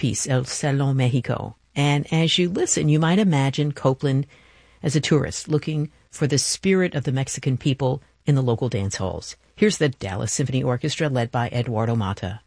piece, El Salón Mexico. And as you listen, you might imagine Copeland as a tourist looking for the spirit of the Mexican people in the local dance halls. Here's the Dallas Symphony Orchestra led by Eduardo Mata.